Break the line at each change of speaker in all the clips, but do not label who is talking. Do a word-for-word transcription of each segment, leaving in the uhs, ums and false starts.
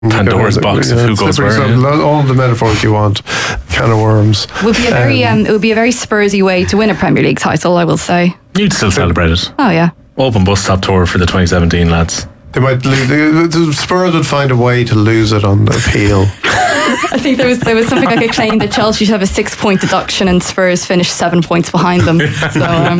Pandora's
yeah,
box
yeah,
of who goes where.
Yeah. All the metaphors you want. Can of worms.
It would be a very, um, um, it would be a very Spursy way to win a Premier League title, I will say.
You'd still celebrate it.
Oh yeah.
Open bus stop tour for the twenty seventeen lads.
They might lose. The Spurs would find a way to lose it on the appeal.
I think there was there was something like a claim that Chelsea should have a six point deduction and Spurs finished seven points behind them. So um,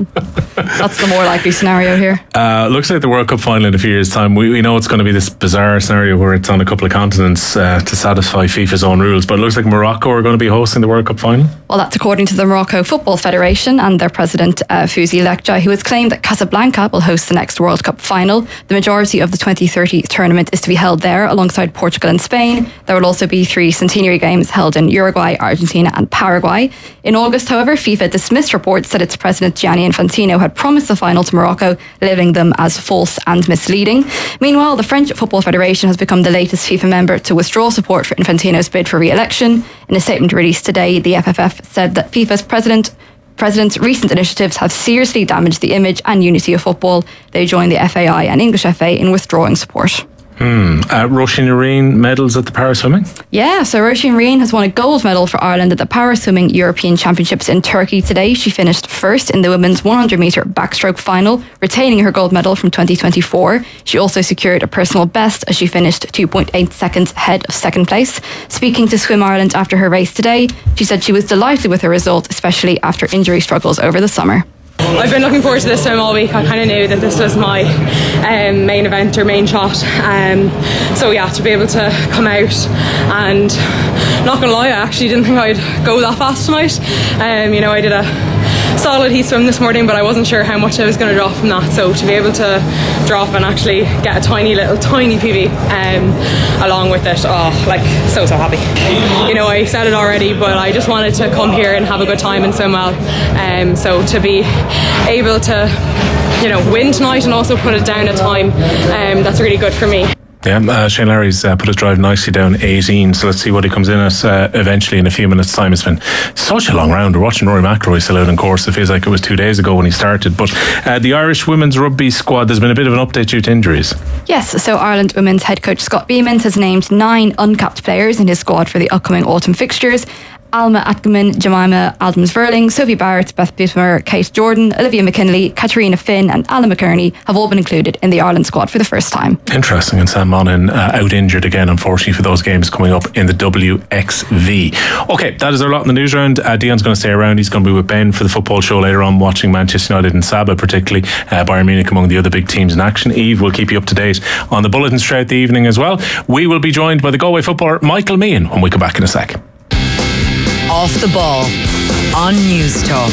that's the more likely scenario here.
Uh, looks like the World Cup final in a few years' time. We, we know it's going to be this bizarre scenario where it's on a couple of continents uh, to satisfy FIFA's own rules. But it looks like Morocco are going to be hosting the World Cup final.
Well, that's according to the Morocco Football Federation and their president uh, Fouzi Lekja, who has claimed that Casablanca will host the next World Cup final. The majority of the twenty thirty tournament is to be held there alongside Portugal and Spain. There will also be three centenary games held in Uruguay, Argentina and Paraguay. In August, however, FIFA dismissed reports that its president Gianni Infantino had promised the final to Morocco, labelling them as false and misleading. Meanwhile, the French Football Federation has become the latest FIFA member to withdraw support for Infantino's bid for re-election. In a statement released today, the F F F said that FIFA's president President's recent initiatives have seriously damaged the image and unity of football. They joined the F A I and English F A in withdrawing support.
Hmm. Uh, Roisin Nareen medals at the para swimming?
Yeah, so Roisin Nareen has won a gold medal for Ireland at the Para Swimming European Championships in Turkey today. She finished first in the women's one hundred metre backstroke final, retaining her gold medal from twenty twenty-four. She also secured a personal best as she finished two point eight seconds ahead of second place. Speaking to Swim Ireland after her race today, she said she was delighted with her result, especially after injury struggles over the summer.
I've been looking forward to this swim all week. I kind of knew that this was my um, main event or main shot. Um, so yeah, to be able to come out and, not gonna lie, I actually didn't think I'd go that fast tonight. Um, you know, I did a solid heat swim this morning, but I wasn't sure how much I was going to drop from that. So to be able to drop and actually get a tiny little tiny P B um, along with it, oh, like so so happy. You know, I said it already, but I just wanted to come here and have a good time and swim well. Um, so to be able to, you know, win tonight and also put it down a time, um, that's really good for me.
Yeah, uh, Shane Larry's uh, put his drive nicely down eighteen, so let's see what he comes in at uh, eventually in a few minutes' time. It's been such a long round. We're watching Rory McIlroy still out in course. It feels like it was two days ago when he started. But uh, the Irish women's rugby squad, there's been a bit of an update due to injuries.
Yes, so Ireland women's head coach Scott Beamont has named nine uncapped players in his squad for the upcoming autumn fixtures. Alma Atkinman, Jemima Adams-Verling, Sophie Barrett, Beth Bitmer, Kate Jordan, Olivia McKinley, Katarina Finn and Alan McKerney have all been included in the Ireland squad for the first time.
Interesting. And Sam Monaghan uh, out injured again, unfortunately, for those games coming up in the W X V. Okay, that is our lot in the news round. Uh, Dion's going to stay around. He's going to be with Ben for the football show later on, watching Manchester United and Saba, particularly uh, Bayern Munich among the other big teams in action. Eve will keep you up to date on the bulletins throughout the evening as well. We will be joined by the Galway footballer Michael Meehan when we come back in a sec.
Off the Ball on News Talk.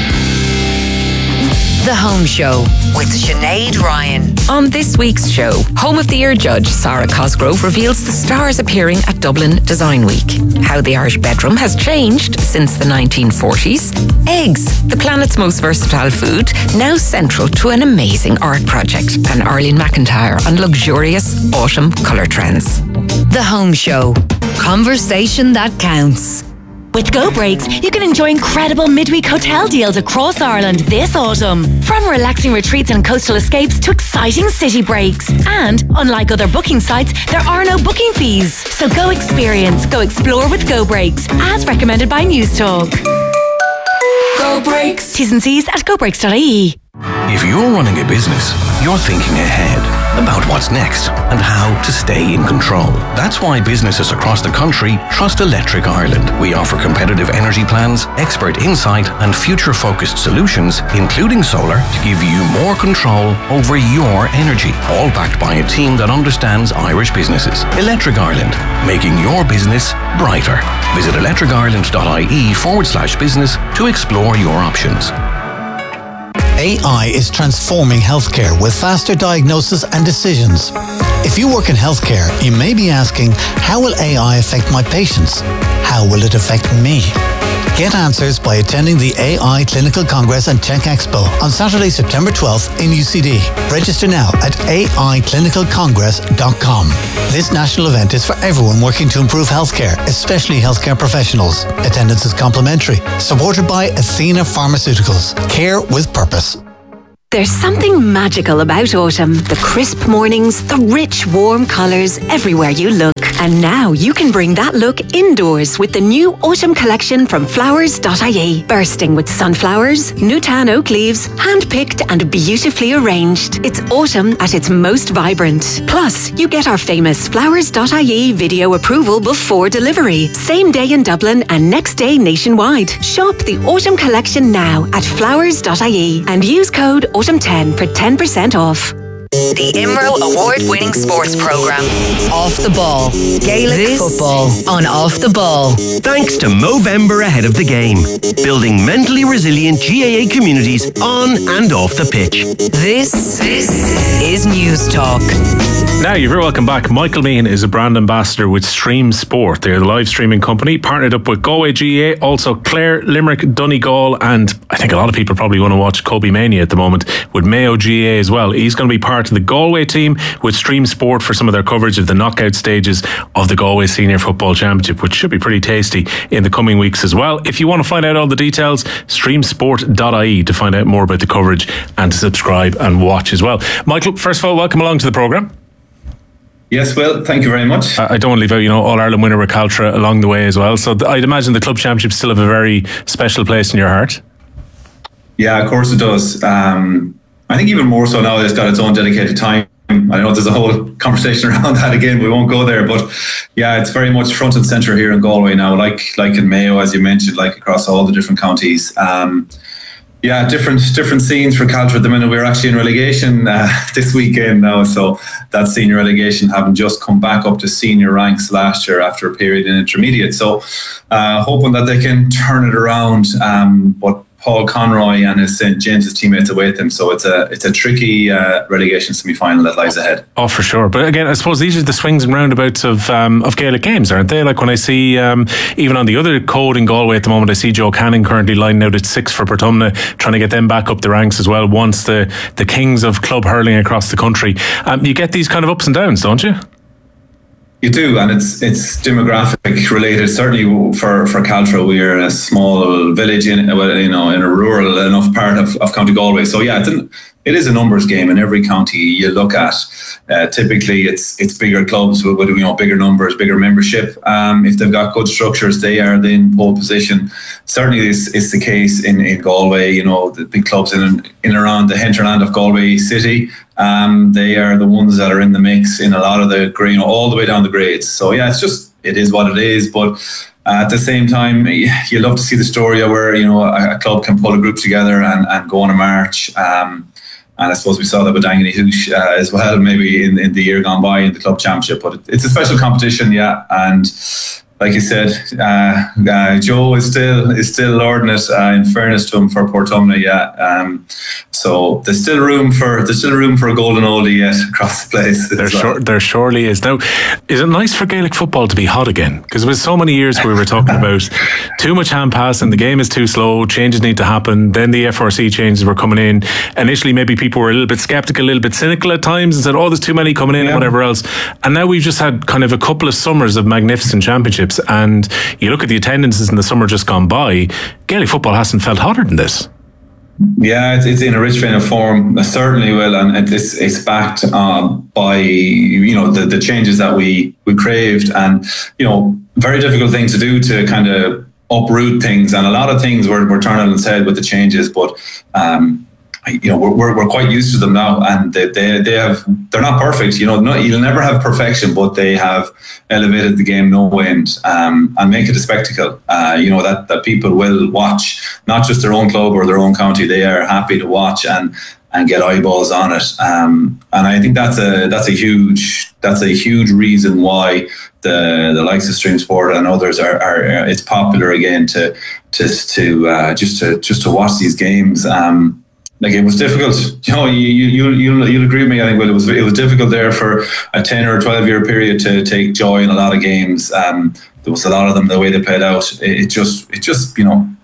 The Home Show with Sinead Ryan. On this week's show, Home of the Year judge Sarah Cosgrove reveals the stars appearing at Dublin Design Week. How the Irish bedroom has changed since the nineteen forties. Eggs, the planet's most versatile food, now central to an amazing art project. And Arlene McIntyre on luxurious autumn colour trends. The Home Show. Conversation that counts.
With Go Breaks, you can enjoy incredible midweek hotel deals across Ireland this autumn. From relaxing retreats and coastal escapes to exciting city breaks. And, unlike other booking sites, there are no booking fees. So go experience, go explore with Go Breaks, as recommended by News Talk. Go Breaks. T's and C's at go breaks dot I E.
If you're running a business, you're thinking ahead about what's next and how to stay in control. That's why businesses across the country trust Electric Ireland. We offer competitive energy plans, expert insight and future-focused solutions, including solar, to give you more control over your energy, all backed by a team that understands Irish businesses. Electric Ireland, making your business brighter. Visit electric ireland dot I E forward slash business to explore your options.
A I is transforming healthcare with faster diagnosis and decisions. If you work in healthcare, you may be asking, how will A I affect my patients? How will it affect me? Get answers by attending the A I Clinical Congress and Tech Expo on Saturday, September twelfth in U C D. Register now at a i clinical congress dot com. This national event is for everyone working to improve healthcare, especially healthcare professionals. Attendance is complimentary. Supported by Athena Pharmaceuticals. Care with purpose.
There's something magical about autumn. The crisp mornings, the rich, warm colours everywhere you look. And now you can bring that look indoors with the new autumn collection from flowers dot I E. Bursting with sunflowers, Newtown oak leaves, hand-picked and beautifully arranged. It's autumn at its most vibrant. Plus, you get our famous flowers dot I E video approval before delivery. Same day in Dublin and next day nationwide. Shop the autumn collection now at flowers dot I E and use code autumn ten for ten percent off.
The IMRO award-winning sports programme, Off the Ball. Gaelic this football on Off the Ball.
Thanks to Movember ahead of the game. Building mentally resilient G A A communities on and off the pitch.
This, this is News Talk.
Now, you're very welcome back. Michael Meehan is a brand ambassador with Stream Sport. They're the live streaming company, partnered up with Galway G A A, also Clare, Limerick, Donegal, and I think a lot of people probably want to watch Kobe Mania at the moment with Mayo G A A as well. He's going to be part of the Galway team with Stream Sport for some of their coverage of the knockout stages of the Galway Senior Football Championship, which should be pretty tasty in the coming weeks as well. If you want to find out all the details, stream sport dot I E to find out more about the coverage and to subscribe and watch as well. Michael, first of all, welcome along to the programme.
Yes, Will, thank you very much.
I don't want to leave out, you know, All-Ireland winner with Caltra along the way as well. So I'd imagine the club championship still have a very special place in your heart.
Yeah, of course it does. Um, I think even more so now it's got its own dedicated time. I know there's a whole conversation around that again. We won't go there, but yeah, it's very much front and centre here in Galway now, like like in Mayo, as you mentioned, like across all the different counties. Um, Yeah, different different scenes for Caltra at the minute. We're actually in relegation uh, this weekend now, so that senior relegation having just come back up to senior ranks last year after a period in intermediate. So uh, hoping that they can turn it around. Um, but Paul Conroy and his Saint James's teammates away with him, so it's a it's a tricky uh, relegation semi-final that lies ahead.
Oh, for sure. But again, I suppose these are the swings and roundabouts of um, of Gaelic games, aren't they? Like when I see um, even on the other code in Galway at the moment, I see Joe Cannon currently lining out at six for Portumna, trying to get them back up the ranks as well. Once the the kings of club hurling across the country, um, you get these kind of ups and downs, don't you?
You do, and it's it's demographic related. Certainly for for Caltra, we're a small village in well, you know in a rural enough part of, of County Galway. So yeah, it's an, it is a numbers game in every county you look at. Uh, typically, it's it's bigger clubs with, with you know bigger numbers, bigger membership. Um, if they've got good structures, they are in pole position. Certainly, this is the case in, in Galway. You know, the big clubs in in and around the hinterland of Galway city. Um, they are the ones that are in the mix in a lot of the grade, you know, all the way down the grades. So yeah, it's just it is what it is. But uh, at the same time, you love to see the story of where you know a, a club can pull a group together and, and go on a march. Um, and I suppose we saw that with Danganny Hoosh uh, as well, maybe in, in the year gone by in the club championship. But it, it's a special competition, yeah, and. Like you said, uh, uh, Joe is still is still lording it. Uh, in fairness to him, for Portumna, yeah. Um, so there's still room for there's still room for a golden oldie yet across the place.
There, sure, there surely is. Now, is it nice for Gaelic football to be hot again? Because it was so many years we were talking about too much hand passing, the game is too slow, changes need to happen. Then the F R C changes were coming in. Initially, maybe people were a little bit sceptical, a little bit cynical at times, and said, "Oh, there's too many coming in," yeah. and whatever else. And now we've just had kind of a couple of summers of magnificent championships. And you look at the attendances in the summer just gone by, Gaelic football hasn't felt hotter than this.
Yeah, it's, it's in a rich vein of form, certainly will, and it's it's backed um, by you know the, the changes that we we craved, and you know very difficult thing to do to kind of uproot things, and a lot of things were were turned on its head with the changes, but. Um, You know, we're we're quite used to them now, and they they, they have they're not perfect. You know, no, you'll never have perfection, but they have elevated the game no end, um, and make it a spectacle. Uh, you know that that people will watch, not just their own club or their own county. They are happy to watch and and get eyeballs on it. Um, and I think that's a that's a huge that's a huge reason why the the likes of Stream Sport and others are, are it's popular again to to to uh, just to just to watch these games. Um, Like it was difficult, you know. You you you'll you'll agree with me. I think well, it was it was difficult there for a ten or twelve year period to take joy in a lot of games. Um, there was a lot of them the way they played out. It, it just it just you know,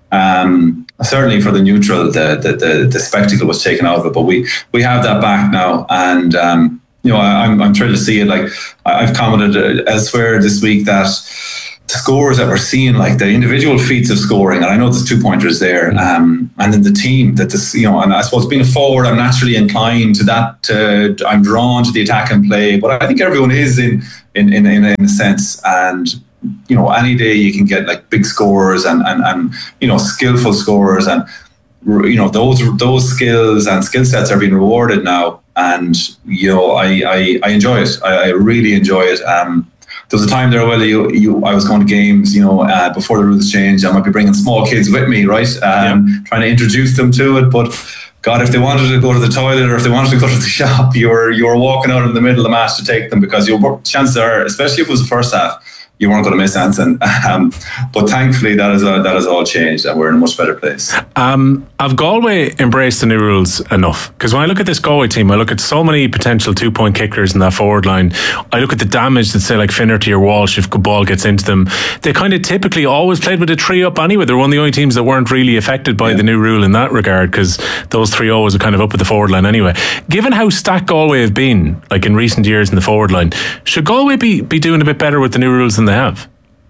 um, certainly for the neutral, the, the the the spectacle was taken out of it. But we we have that back now, and um, you know, I, I'm I'm thrilled to see it. Like I've commented elsewhere this week that. the scores that we're seeing, like the individual feats of scoring, and I know there's two pointers there, um, and then the team that this, you know, and I suppose being a forward, I'm naturally inclined to that. Uh, I'm drawn to the attack and play, but I think everyone is in in in, in, in a sense, and you know, any day you can get like big scorers and and and you know, skillful scorers, and you know, those those skills and skill sets are being rewarded now, and you know, I I, I enjoy it. I, I really enjoy it. Um, There was a time there, well, you, you, I was going to games, you know, uh, before the rules changed. I might be bringing small kids with me, right? Um, yeah. Trying to introduce them to it. But God, if they wanted to go to the toilet or if they wanted to go to the shop, you were you were walking out in the middle of the match to take them, because your chances are, especially if it was the first half, you weren't going to miss anything. Um, but thankfully, that is uh, that has all changed, and we're in a much better place.
Um, have Galway embraced the new rules enough? Because when I look at this Galway team, I look at so many potential two-point kickers in that forward line. I look at the damage that, say, like Finnerty or Walsh, if the ball gets into them. They kind of typically always played with a three up anyway. They're one of the only teams that weren't really affected by yeah. the new rule in that regard, because those three always are kind of up at the forward line anyway. Given how stacked Galway have been, like in recent years in the forward line, should Galway be, be doing a bit better with the new rules than they have?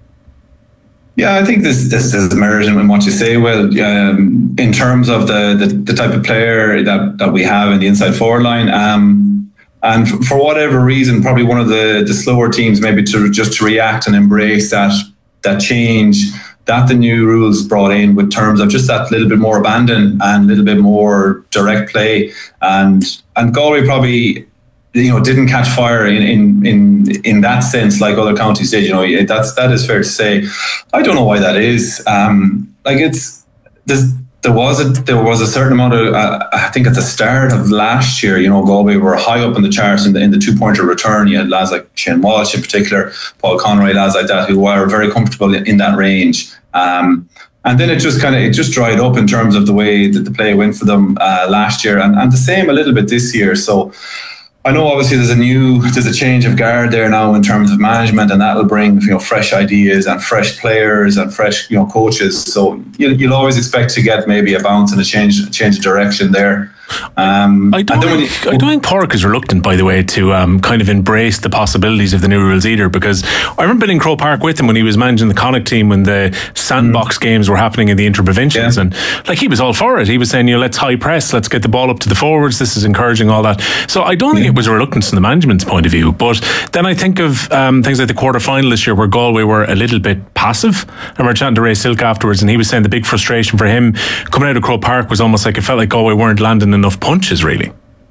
Yeah, I think this this is merit in what you say. Well, um, in terms of the, the the type of player that that we have in the inside forward line, um, and for whatever reason, probably one of the the slower teams, maybe to just to react and embrace that that change that the new rules brought in, with terms of just that little bit more abandon and a little bit more direct play, and and Galway probably, you know, didn't catch fire in, in in in that sense like other counties did. You know, that's that is fair to say. I don't know why that is. Um, like it's there's, there was a there was a certain amount of uh, I think at the start of last year, you know, Galway were high up in the charts in the in the two pointer return. You had lads like Shane Walsh in particular, Paul Conroy, lads like that who were very comfortable in, in that range. Um, And then it just kind of it just dried up in terms of the way that the play went for them uh, last year, and, and the same a little bit this year. So I know obviously there's a new there's a change of guard there now in terms of management, and that'll bring, you know, fresh ideas and fresh players and fresh, you know, coaches. So you'll, you'll always expect to get maybe a bounce and a change a change of direction there. Um,
I don't think, you, I don't think Pádraig is reluctant, by the way, to um, kind of embrace the possibilities of the new rules either, because I remember being in Croke Park with him when he was managing the Connacht team when the sandbox mm. games were happening in the interprovincials, yeah. and like he was all for it. He was saying, you know, let's high press, let's get the ball up to the forwards, this is encouraging all that. So I don't think yeah. it was a reluctance from the management's point of view. But then I think of um, things like the quarter final this year where Galway were a little bit passive, and we were chatting to Ray Silk afterwards, and he was saying the big frustration for him coming out of Croke Park was almost like it felt like Galway weren't landing enough punches, really.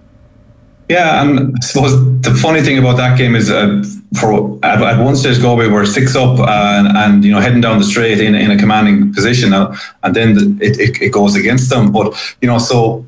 Yeah, and I suppose the funny thing about that game is, uh, for at, at one stage Galway were six up uh, and, and you know heading down the straight in in a commanding position now, and then the, it, it it goes against them. But you know, so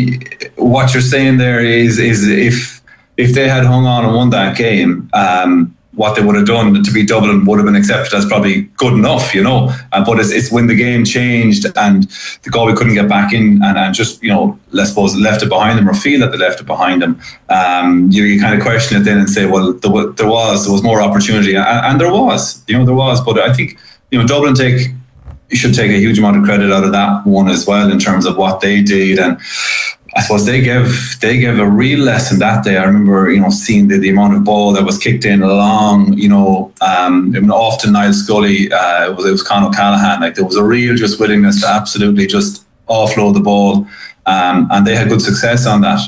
what you're saying there is is if if they had hung on and won that game, um, what they would have done to beat Dublin would have been accepted as probably good enough, you know. Uh, but it's, it's when the game changed and the Galway couldn't get back in and, and just, you know, let's suppose left it behind them or feel that they left it behind them. Um, you, you kind of question it then and say, well, there, there was there was more opportunity, and, and there was, you know, there was. But I think, you know, Dublin take you should take a huge amount of credit out of that one as well in terms of what they did. And I suppose they gave they gave a real lesson that day. I remember, you know, seeing the, the amount of ball that was kicked in along, you know, um, often Niall Scully, uh, it was, it was Conor Callahan. Like there was a real just willingness to absolutely just offload the ball, um, and they had good success on that.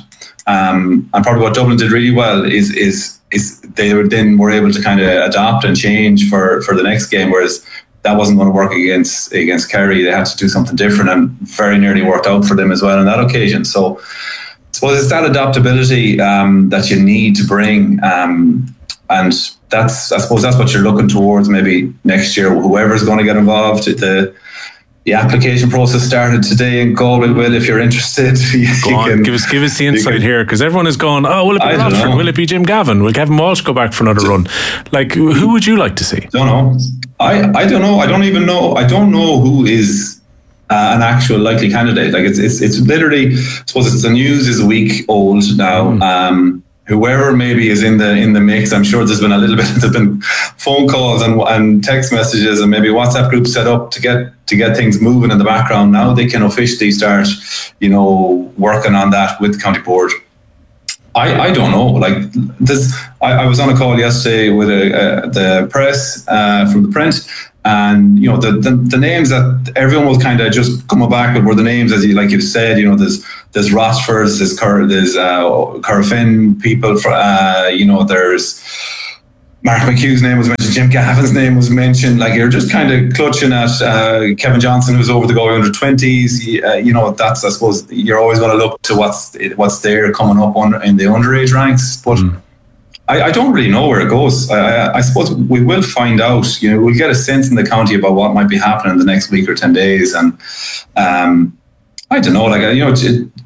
Um, and probably what Dublin did really well is is is they were then were able to kind of adapt and change for for the next game, whereas that wasn't going to work against against Kerry. They had to do something different, and very nearly worked out for them as well on that occasion. So I suppose it's that adaptability um, that you need to bring, um, and that's I suppose that's what you're looking towards maybe next year. Whoever's going to get involved, the the application process started today in Galway. Will, if you're interested, you
go on, can, give us give us the insight can, here, because everyone is going, oh, will it be Rochford? Will it be Jim Gavin? Will Kevin Walsh go back for another run? Like, who would you like to see?
Don't know. I, I don't know. I don't even know. I don't know who is uh, an actual likely candidate. Like it's it's it's literally. I suppose it's the news is a week old now. Mm. Um, whoever maybe is in the in the mix, I'm sure there's been a little bit. There's been phone calls and and text messages and maybe WhatsApp groups set up to get to get things moving in the background. Now they can officially start, you know, working on that with the county board. I, I don't know. Like this, I, I was on a call yesterday with a, uh, the press uh, from the print, and you know the, the the names that everyone was kind of just coming back with were the names, as you like you said. You know, there's there's Rochfords, there's Cur, there's uh, Corofin people. For, uh, you know, there's Mark McHugh's name was mentioned, Jim Gavin's name was mentioned. Like you're just kind of clutching at uh, Kevin Johnson, who's over the Galway under twenties. Uh, you know, that's I suppose you're always going to look to what's what's there coming up on in the underage ranks, but. Mm. I, I don't really know where it goes. I, I suppose we will find out. You know, we'll get a sense in the county about what might be happening in the next week or ten days, and um, I don't know. Like you know,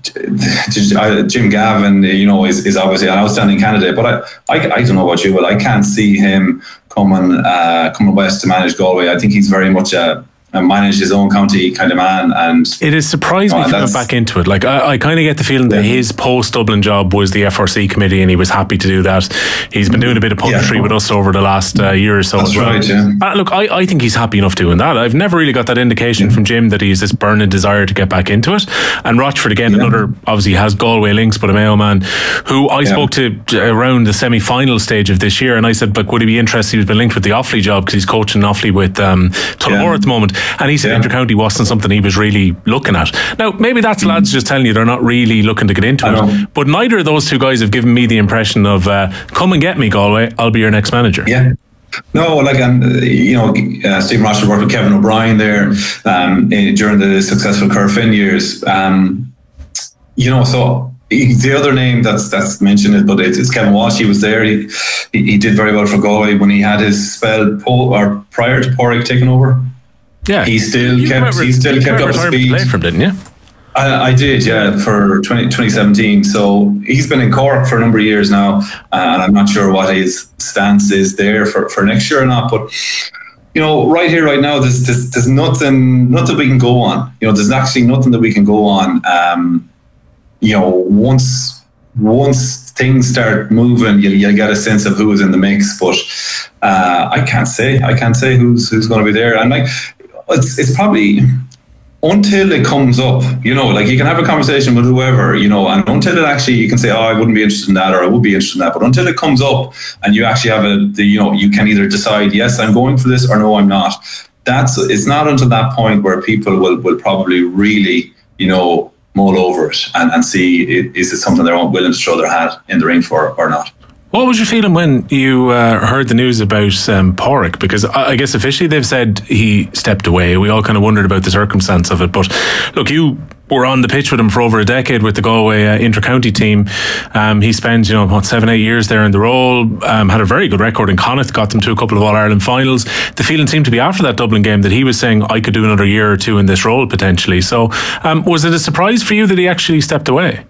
Jim Gavin, you know, is, is obviously an outstanding candidate, but I, I, I don't know about you, but I can't see him coming uh, coming west to manage Galway. I think he's very much a and manage his own county kind of man. And
it has surprised me coming back into it. Like I, I kind of get the feeling that yeah. his post-Dublin job was the F R C committee, and he was happy to do that. He's been doing a bit of punditry yeah. with us over the last uh, year or so.
That's
as well.
right, yeah.
Uh, look, I, I think he's happy enough doing that. I've never really got that indication yeah. from Jim that he's this burning desire to get back into it. And Rochford, again, yeah. another, obviously has Galway links, but a Mayo man, who I yeah. spoke to around the semi-final stage of this year, and I said, but would he be interested? He's been linked with the Offaly job because he's coaching Offaly with um, Tullamore yeah. at the moment. And he said yeah. Intercounty wasn't something he was really looking at. Now, maybe that's mm-hmm. lads just telling you they're not really looking to get into I it. Know. But neither of those two guys have given me the impression of, uh, come and get me, Galway, I'll be your next manager.
Yeah. No, like, um, you know, uh, Stephen Rochford worked with Kevin O'Brien there um, in, during the successful Corofin years. Um, you know, so the other name that's that's mentioned is, but it's, it's Kevin Walsh. He was there. He, he he did very well for Galway when he had his spell po- or prior to Porrick taking over.
Yeah,
he still you kept remember, he still kept up speed.
From, didn't you?
I, I did, yeah, for twenty seventeen. So he's been in Cork for a number of years now, uh, and I'm not sure what his stance is there for, for next year or not. But you know, right here, right now, there's, there's there's nothing nothing we can go on. You know, there's actually nothing that we can go on. Um, you know, once once things start moving, you you get a sense of who is in the mix. But uh, I can't say I can't say who's who's going to be there. And like. It's it's probably until it comes up, you know, like you can have a conversation with whoever, you know, and until it actually, you can say, oh, I wouldn't be interested in that, or I would be interested in that. But until it comes up and you actually have a, the, you know, you can either decide, yes, I'm going for this, or no, I'm not. That's, it's not until that point where people will, will probably really, you know, mull over it and, and see, is it something they're willing to throw their hat in the ring for or not.
What was your feeling when you uh, heard the news about um, Porrick? Because I guess officially they've said he stepped away. We all kind of wondered about the circumstance of it. But look, you were on the pitch with him for over a decade with the Galway uh, inter-county team. Um, he spent, you know, what, seven, eight years there in the role. Um, had a very good record in Connacht, got them to a couple of All-Ireland finals. The feeling seemed to be after that Dublin game that he was saying, I could do another year or two in this role potentially. So um, was it a surprise for you that he actually stepped away?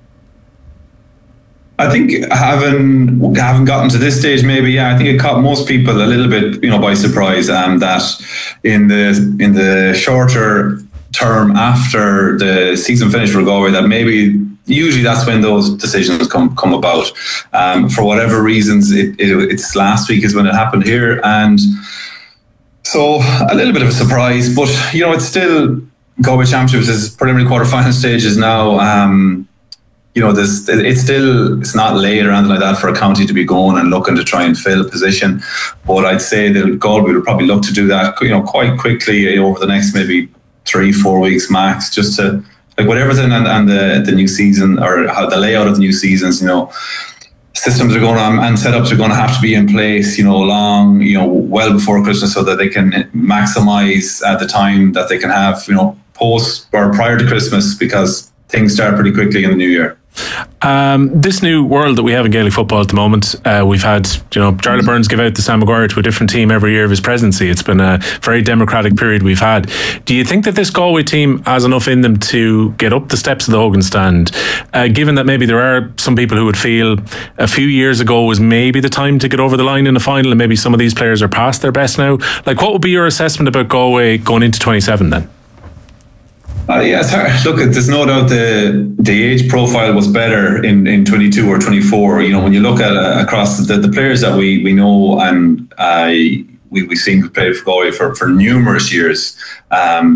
I think having having gotten to this stage, maybe yeah, I think it caught most people a little bit, you know, by surprise. Um, that in the in the shorter term after the season finished for Galway, that maybe usually that's when those decisions come come about. Um, for whatever reasons, it, it it's last week is when it happened here, and so a little bit of a surprise. But you know, it's still Galway Championships is preliminary quarter-final stages now. Um, You know, this it's still it's not late or anything like that for a county to be going and looking to try and fill a position. But I'd say that Galway will probably look to do that, you know, quite quickly over the next maybe three, four weeks max, just to like with everything and, and the the new season or how the layout of the new seasons, you know, systems are going on and setups are going to have to be in place, you know, long, you know, well before Christmas, so that they can maximise uh, the time that they can have, you know, post or prior to Christmas, because things start pretty quickly in the new year.
Um, this new world that we have in Gaelic football at the moment, uh, we've had, you know, Jarlath Burns give out the Sam Maguire to a different team every year of his presidency. It's been a very democratic period we've had. Do you think that this Galway team has enough in them to get up the steps of the Hogan stand, uh, given that maybe there are some people who would feel a few years ago was maybe the time to get over the line in the final, and maybe some of these players are past their best now? Like, what would be your assessment about Galway going into twenty-seven then?
Uh, yeah, it's hard. Look, there's no doubt the the age profile was better in, in twenty-two or twenty-four. You know, when you look at uh, across the, the players that we, we know and uh, we we've seen play for Galway for, for numerous years. Um,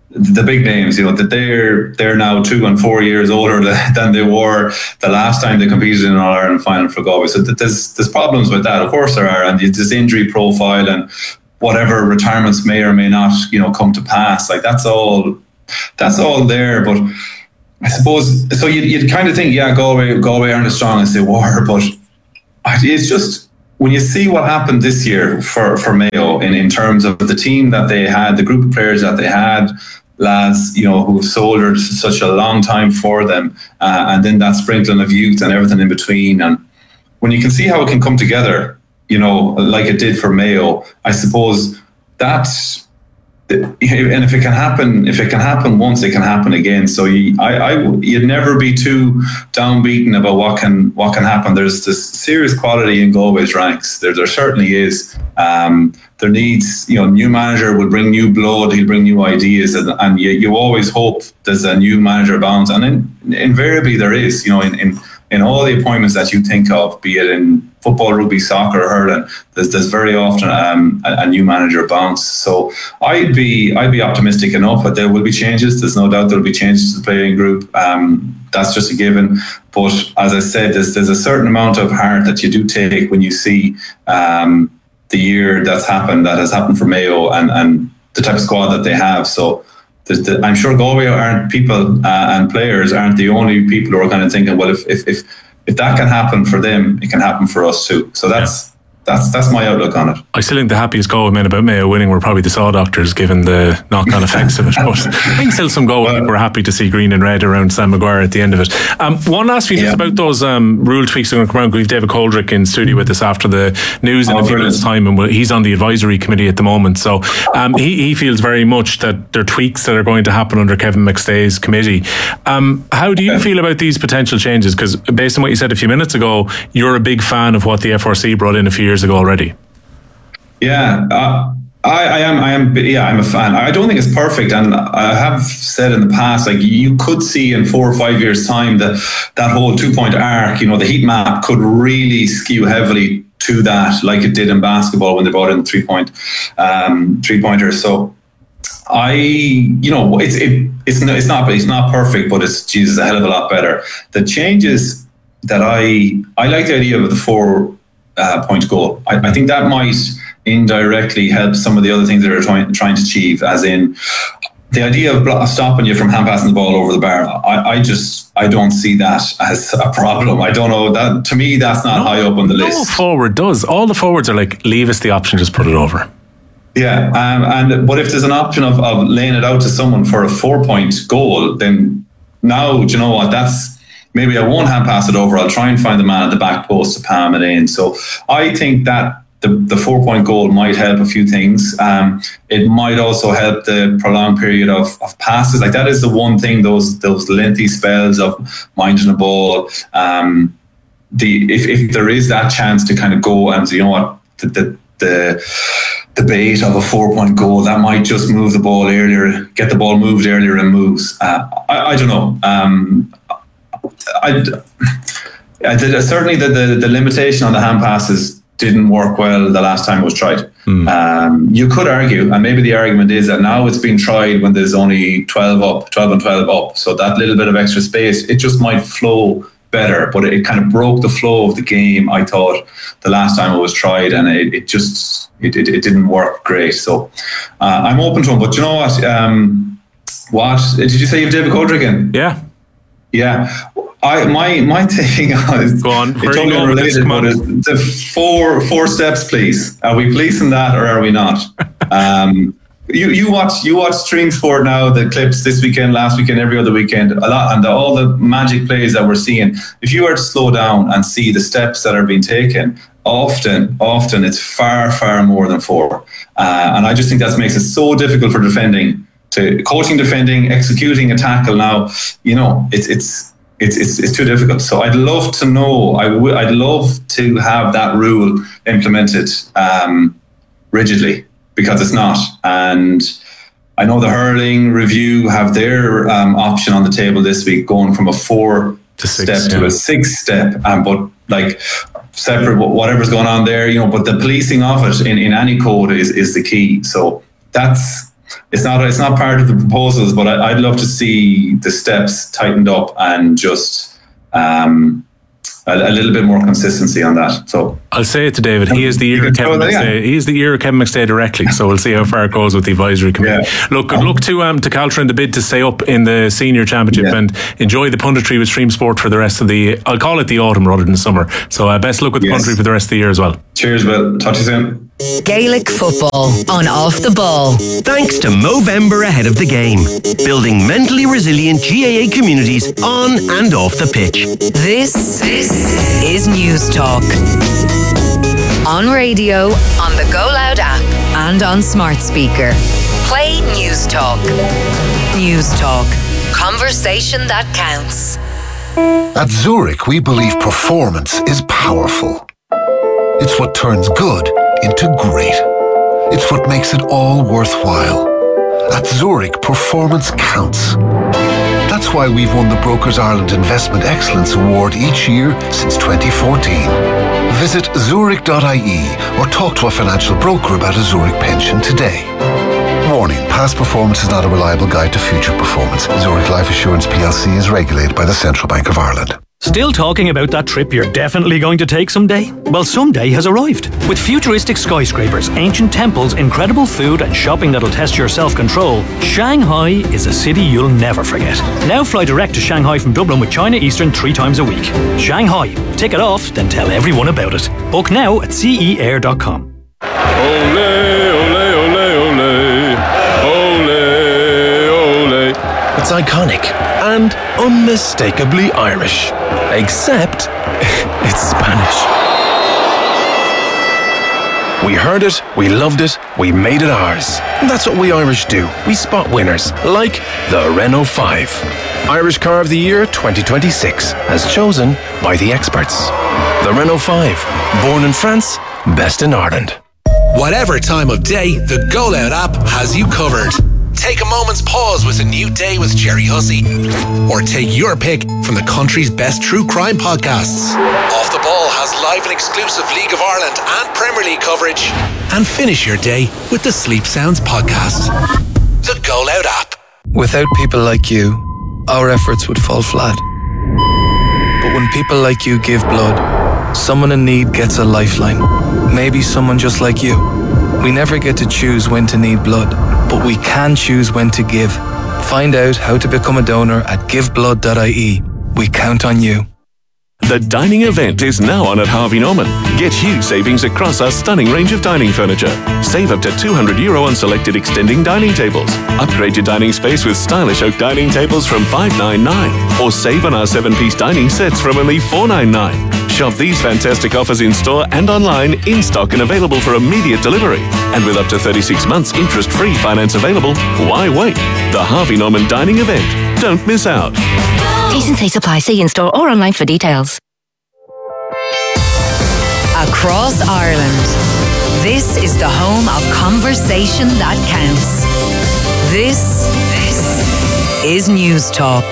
the big names, you know, that they're they're now two and four years older than they were the last time they competed in an All-Ireland final for Galway. So there's there's problems with that, of course there are, and this injury profile and whatever retirements may or may not, you know, come to pass. Like that's all that's all there. But I suppose so. You'd, you'd kind of think, yeah, Galway Galway aren't as strong as they were, but it's just, when you see what happened this year for, for Mayo in, in terms of the team that they had, the group of players that they had, lads, you know, who've soldiered such a long time for them, uh, and then that sprinkling of youth and everything in between. And when you can see how it can come together, you know, like it did for Mayo, I suppose that's, and if it can happen, if it can happen once, it can happen again. So you, I, I, you'd never be too downbeaten about what can what can happen. There's this serious quality in Galway's ranks. There, there certainly is. Um, there needs, you know, new manager will bring new blood. He'll bring new ideas, and, and you, you always hope there's a new manager bounce. And then invariably there is. You know, in, in in all the appointments that you think of, be it in football, rugby, soccer, hurling, there's, there's very often um, a, a new manager bounce. So I'd be I'd be optimistic enough that there will be changes. There's no doubt there will be changes to the playing group. Um, that's just a given. But as I said, there's there's a certain amount of heart that you do take when you see um, the year that's happened, that has happened for Mayo, and, and the type of squad that they have. So the, I'm sure Galway aren't people uh, and players aren't the only people who are kind of thinking, well, if if if, if that can happen for them, it can happen for us too. So that's yeah. that's that's my outlook on it.
I still think the happiest Galway men about Mayo winning were probably the Saw Doctors, given the knock-on effects of it. But I think still some Galway well, we're happy to see green and red around Sam Maguire at the end of it. Um, one last thing, yeah. just about those um, rule tweaks that are going to come around. We have David Coldrick in studio with us after the news in oh, a few minutes' time, and he's on the advisory committee at the moment. So um, he, he feels very much that there are tweaks that are going to happen under Kevin McStay's committee. Um, how do you okay. feel about these potential changes? Because based on what you said a few minutes ago, you're a big fan of what the F R C brought in a few years ago already.
Yeah, uh, I, I am. I am. Yeah, I'm a fan. I don't think it's perfect, and I have said in the past, like you could see in four or five years' time that that whole two-point arc, you know, the heat map could really skew heavily to that, like it did in basketball when they brought in three-point um, three-pointers. So I, you know, it's it, it's no, it's not it's not perfect, but it's Jesus a hell of a lot better. The changes that I I like the idea of the four uh, point goal. I, I think that might indirectly help some of the other things that are trying trying to achieve, as in the idea of, of stopping you from hand passing the ball over the bar. I, I just I don't see that as a problem. I don't know, that to me that's not no, high up on the list.
No forward does. All the forwards are like, leave us the option, just put it over.
Yeah, um, and but if there's an option of, of laying it out to someone for a four point goal, then now, do you know what, that's maybe I won't hand pass it over. I'll try and find the man at the back post to palm it in. So I think that The, the four-point goal might help a few things. Um, it might also help the prolonged period of, of passes. Like that is the one thing, those those lengthy spells of minding the ball. Um, the if, if there is that chance to kind of go and, you know what, the the, the debate of a four-point goal, that might just move the ball earlier, get the ball moved earlier and moves. Uh, I, I don't know. Um, I, I did, certainly the, the the limitation on the hand passes didn't work well the last time it was tried. Mm. Um, you could argue, and maybe the argument is that now it's been tried when there's only twelve up, twelve and twelve up, so that little bit of extra space, it just might flow better, but it kind of broke the flow of the game, I thought, the last time it was tried, and it, it just, it, it, it didn't work great. So uh, I'm open to them, but you know what, um, what, did you say you have David Coldrick in?
Yeah.
Yeah. I my my thing is,
go on.
It's totally unrelated, but the four four steps, please. Are we policing that or are we not? um, you you watch you watch Stream Sport now, the clips this weekend, last weekend, every other weekend, a lot, and the, all the magic plays that we're seeing. If you were to slow down and see the steps that are being taken, often often it's far far more than four, uh, and I just think that makes it so difficult for defending, to coaching, defending, executing a tackle. Now, you know, it's it's. It's, it's it's too difficult. So I'd love to know. I would. I'd love to have that rule implemented um, rigidly, because it's not. And I know the hurling review have their um, option on the table this week, going from a four to six, step yeah. to a six step. Um, but like separate, whatever's going on there, you know. But the policing of it in, in any code is is the key. So that's it's not it's not part of the proposals, but I, I'd love to see the steps tightened up and just um, a, a little bit more consistency on that. So
I'll say it to David. He is the ear of Kevin McStay. He is the ear of Kevin McStay directly. So we'll see how far it goes with the advisory committee. Yeah. Look, good luck to um to Caltra in the bid to stay up in the senior championship yeah. and enjoy the punditry with Stream Sport for the rest of the. I'll call it the autumn rather than summer. So uh, best luck with yes. the punditry for the rest of the year as well.
Cheers, Will. Talk to you soon.
Gaelic football on Off the Ball.
Thanks to Movember ahead of the game. Building mentally resilient G A A communities on and off the pitch.
This, this is News Talk. On radio, on the Go Loud app, and on smart speaker. Play News Talk. News Talk. Conversation that counts.
At Zurich, we believe performance is powerful. It's what turns good into great. It's what makes it all worthwhile. At Zurich, performance counts. That's why we've won the Brokers Ireland Investment Excellence Award each year since twenty fourteen. Visit zurich dot I E or talk to a financial broker about a Zurich pension today. Warning, past performance is not a reliable guide to future performance. Zurich Life Assurance P L C is regulated by the Central Bank of Ireland.
Still talking about that trip you're definitely going to take someday? Well, someday has arrived. With futuristic skyscrapers, ancient temples, incredible food and shopping that'll test your self-control, Shanghai is a city you'll never forget. Now fly direct to Shanghai from Dublin with China Eastern three times a week. Shanghai. Take it off, then tell everyone about it. Book now at c e air dot com.
Ole, ole, ole, ole. Ole, ole. It's iconic and unmistakably Irish. Except it's Spanish. We heard it, we loved it, we made it ours. That's what we Irish do. We spot winners, like the Renault five. Irish Car of the Year twenty twenty-six, as chosen by the experts. The Renault five, born in France, best in Ireland.
Whatever time of day, the Go Loud app has you covered. Take a moment's pause with A New Day with Jerry Hussey. Or take your pick from the country's best true crime podcasts. Off the Ball has live and exclusive League of Ireland and Premier League coverage. And finish your day with the Sleep Sounds podcast. The Go Loud app.
Without people like you, our efforts would fall flat. But when people like you give blood, someone in need gets a lifeline. Maybe someone just like you. We never get to choose when to need blood, but we can choose when to give. Find out how to become a donor at give blood dot I E. We count on you.
The dining event is now on at Harvey Norman. Get huge savings across our stunning range of dining furniture. Save up to two hundred euro on selected extending dining tables. Upgrade your dining space with stylish oak dining tables from five ninety-nine. Or save on our seven-piece dining sets from only four ninety-nine. Shop these fantastic offers in store and online, in stock and available for immediate delivery. And with up to thirty-six months interest-free finance available, why wait? The Harvey Norman Dining Event. Don't miss out.
T's and C's apply. See in store or online for details. Across Ireland, this is the home of conversation that counts. This, this is News Talk.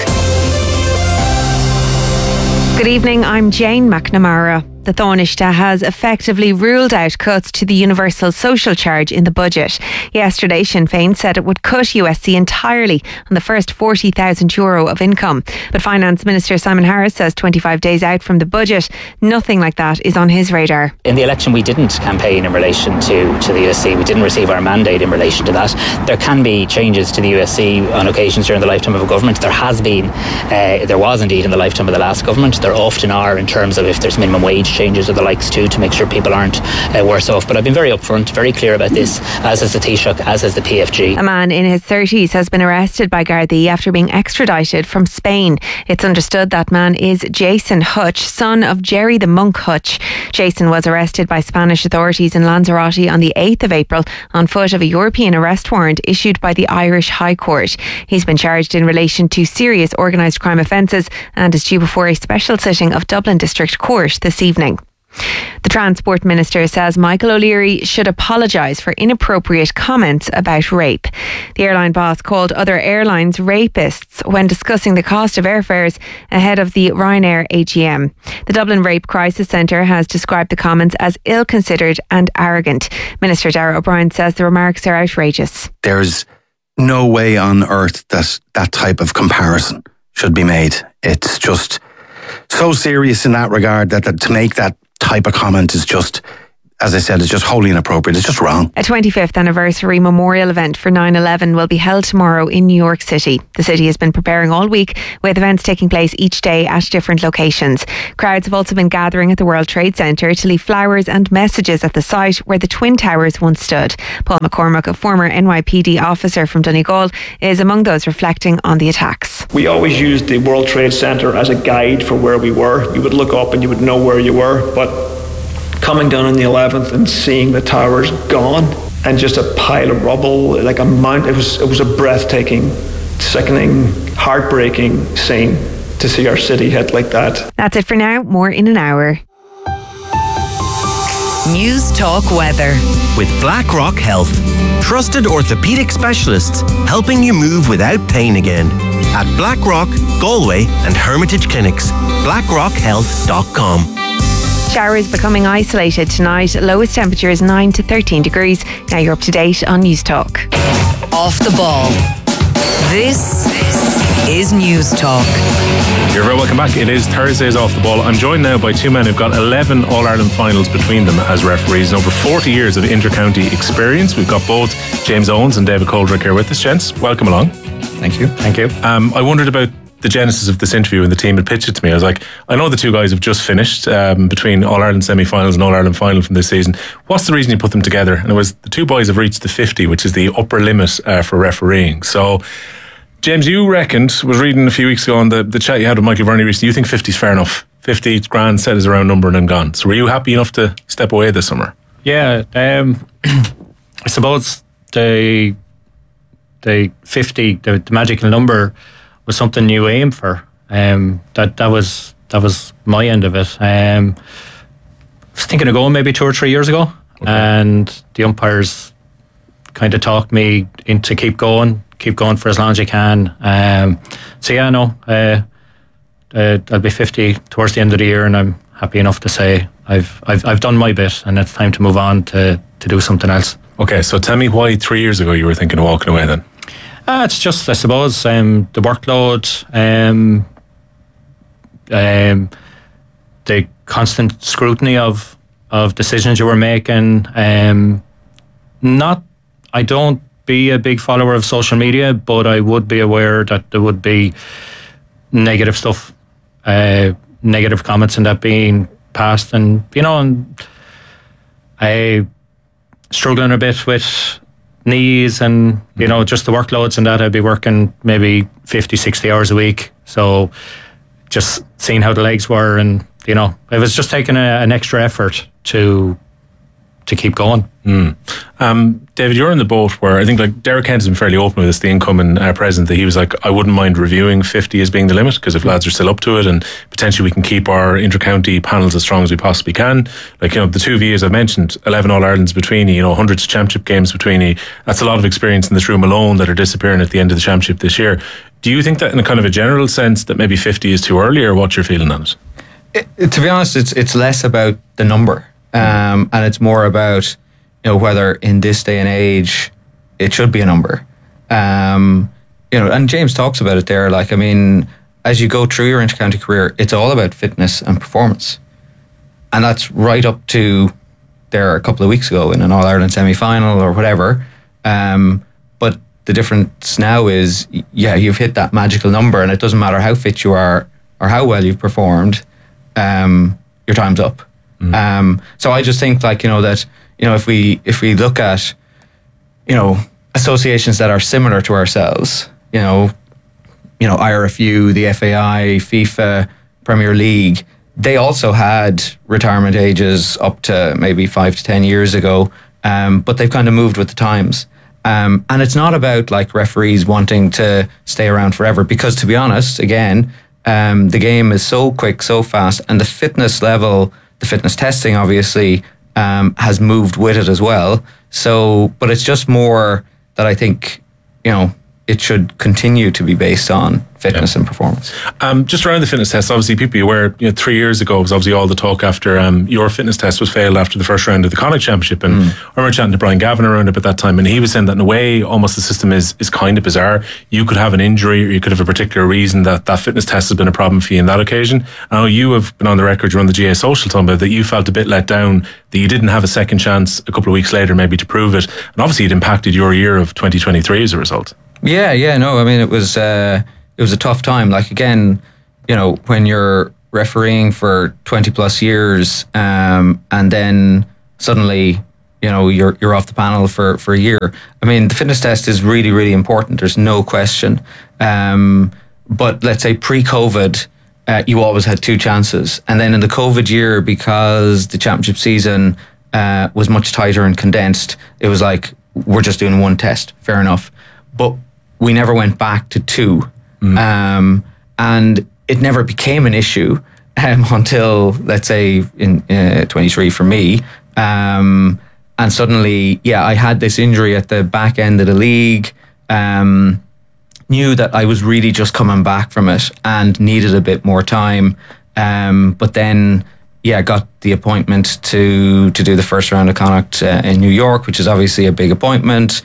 Good evening, I'm Jane McNamara. The Taoiseach has effectively ruled out cuts to the universal social charge in the budget. Yesterday, Sinn Féin said it would cut U S C entirely on the first forty thousand euro of income. But Finance Minister Simon Harris says twenty-five days out from the budget, nothing like that is on his radar.
In the election, we didn't campaign in relation to, to the U S C. We didn't receive our mandate in relation to that. There can be changes to the U S C on occasions during the lifetime of a government. There has been, uh, there was indeed in the lifetime of the last government. There often are in terms of if there's minimum wage changes or the likes too, to make sure people aren't uh, worse off. But I've been very upfront, very clear about this, as has the Taoiseach, as has the P F G.
A man in his thirties has been arrested by Gardaí after being extradited from Spain. It's understood that man is Jason Hutch, son of Jerry the Monk Hutch. Jason was arrested by Spanish authorities in Lanzarote on the eighth of April on foot of a European arrest warrant issued by the Irish High Court. He's been charged in relation to serious organised crime offences and is due before a special sitting of Dublin District Court this evening. The Transport Minister says Michael O'Leary should apologise for inappropriate comments about rape. The airline boss called other airlines rapists when discussing the cost of airfares ahead of the Ryanair A G M. The Dublin Rape Crisis Centre has described the comments as ill-considered and arrogant. Minister Darragh O'Brien says the remarks are outrageous.
There's no way on earth that that type of comparison should be made. It's just so serious in that regard that, that to make that type of comment is just, as I said, it's just wholly inappropriate. It's just wrong.
A twenty-fifth anniversary memorial event for nine eleven will be held tomorrow in New York City. The city has been preparing all week, with events taking place each day at different locations. Crowds have also been gathering at the World Trade Center to leave flowers and messages at the site where the Twin Towers once stood. Paul McCormack, a former N Y P D officer from Donegal, is among those reflecting on the attacks.
We always used the World Trade Center as a guide for where we were. You would look up and you would know where you were, but coming down on the eleventh and seeing the towers gone and just a pile of rubble, like a mount, it was it was a breathtaking, sickening, heartbreaking scene to see our city hit like that.
That's it for now. More in an hour.
News Talk Weather
with BlackRock Health. Trusted orthopedic specialists helping you move without pain again. At BlackRock, Galway and Hermitage Clinics. blackrock health dot com.
Showers becoming isolated tonight. Lowest temperature is nine to thirteen degrees. Now you're up to date on News Talk.
Off the ball. This is News Talk.
You're very welcome back. It is Thursday's Off the Ball. I'm joined now by two men who've got eleven All-Ireland finals between them as referees and over forty years of inter-county experience. We've got both James Owens and David Coldrick here with us. Gents, welcome along.
Thank you. Thank you.
Um, I wondered about the genesis of this interview and the team had pitched it to me. I was like, I know the two guys have just finished um, between All-Ireland semi-finals and All-Ireland final from this season. What's the reason you put them together? And it was the two boys have reached the fifty, which is the upper limit uh, for refereeing. So, James, you reckoned, was reading a few weeks ago on the, the chat you had with Michael Verney recently, you think fifty is fair enough. fifty grand set as a round number and then gone. So were you happy enough to step away this summer?
Yeah, um, I suppose the the fifty, the, the magical number, was something you aim for. Um, that that was that was my end of it. Um, I was thinking of going maybe two or three years ago, okay. And the umpires kind of talked me into keep going, keep going for as long as you can. Um, so yeah, no, uh, uh, I'll be fifty towards the end of the year, and I'm happy enough to say I've I've I've done my bit, and it's time to move on to to do something else.
Okay, so tell me why three years ago you were thinking of walking away then.
Uh, it's just, I suppose, um, the workload, um, um, the constant scrutiny of of decisions you were making. Um, not, I don't be a big follower of social media, but I would be aware that there would be negative stuff, uh, negative comments, and that being passed, and you know, and I struggling a bit with knees and you know just the workloads and that. I'd be working maybe fifty, sixty hours a week, so just seeing how the legs were, and you know it was just taking a, an extra effort to to keep going.
Mm. Um, David, you're in the boat where I think like Derek Kent has been fairly open with this, the incoming uh, president, that he was like, I wouldn't mind reviewing fifty as being the limit, because if lads are still up to it, and potentially we can keep our inter-county panels as strong as we possibly can. Like, you know, the two of you, as I mentioned, eleven All-Irelands between you, you know, hundreds of championship games between you. That's a lot of experience in this room alone that are disappearing at the end of the championship this year. Do you think that in a kind of a general sense that maybe fifty is too early, or what's your feeling on it?
it, it to be honest, it's it's less about the number. Um, and it's more about, you know, whether in this day and age it should be a number. Um, you know, and James talks about it there. Like, I mean, as you go through your inter-county career, it's all about fitness and performance, and that's right up to there a couple of weeks ago in an All-Ireland semi-final or whatever. Um, but the difference now is, yeah, you've hit that magical number, and it doesn't matter how fit you are or how well you've performed. Um, your time's up. Mm. Um, so I just think, like, you know, that, you know, if we if we look at, you know, associations that are similar to ourselves, you know, you know, I R F U, the F A I, FIFA, Premier League, they also had retirement ages up to maybe five to ten years ago, um, but they've kind of moved with the times. Um, and it's not about like referees wanting to stay around forever, because to be honest, again, um, the game is so quick, so fast, and the fitness level, the fitness testing obviously um, has moved with it as well. So, but it's just more that I think, you know, it should continue to be based on fitness yeah. and performance.
Um, just around the fitness test, obviously people be aware, you know, three years ago was obviously all the talk after um, your fitness test was failed after the first round of the Connacht Championship, and mm. I remember chatting to Brian Gavin around it at that time, and he was saying that in a way almost the system is is kind of bizarre. You could have an injury or you could have a particular reason that that fitness test has been a problem for you in that occasion. I know you have been on the record, you're on the G A Social talking about that you felt a bit let down that you didn't have a second chance a couple of weeks later maybe to prove it, and obviously it impacted your year of twenty twenty-three as a result.
Yeah, yeah, no, I mean, it was uh, it was a tough time. Like, again, you know, when you're refereeing for twenty plus years, um, and then suddenly, you know, you're you're off the panel for, for a year. I mean, the fitness test is really, really important. There's no question. Um, but let's say pre-COVID, uh, you always had two chances. And then in the COVID year, because the championship season uh, was much tighter and condensed, it was like, we're just doing one test. Fair enough. But we never went back to two. Mm. Um, and it never became an issue um, until, let's say, in uh, twenty-three for me. Um, and suddenly, yeah, I had this injury at the back end of the league. Um, knew that I was really just coming back from it and needed a bit more time. Um, but then, yeah, got the appointment to to do the first round of Connacht uh, in New York, which is obviously a big appointment.